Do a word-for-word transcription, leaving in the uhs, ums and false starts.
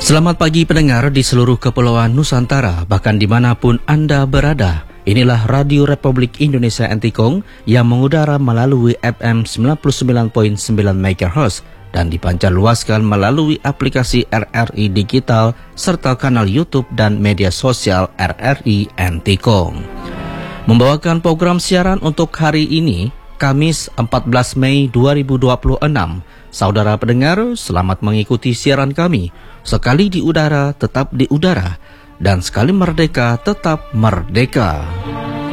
Selamat pagi pendengar di seluruh kepulauan Nusantara, bahkan dimanapun Anda berada. Inilah Radio Republik Indonesia Antikong yang mengudara melalui F M sembilan puluh sembilan koma sembilan megahertz dan dipancarluaskan melalui aplikasi R R I Digital serta kanal YouTube dan media sosial R R I Antikong. Membawakan program siaran untuk hari ini, Kamis empat belas Mei dua ribu dua puluh enam. Saudara pendengar, selamat mengikuti siaran kami. Sekali di udara, tetap di udara. Dan sekali merdeka, tetap merdeka.